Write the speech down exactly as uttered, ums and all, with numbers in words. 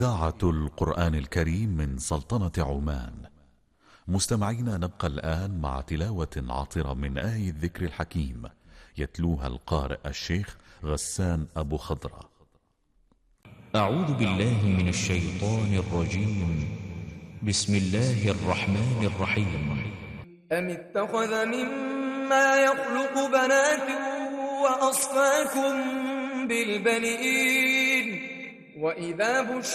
إذاعة القرآن الكريم من سلطنة عمان. مستمعينا، نبقى الآن مع تلاوة عطرة من آية الذكر الحكيم يتلوها القارئ الشيخ غسان أبو خضرة. أعوذ بالله من الشيطان الرجيم. بسم الله الرحمن الرحيم. أم اتخذ مما يخلق بنات وأصفاكم بالبنين وإذا بشر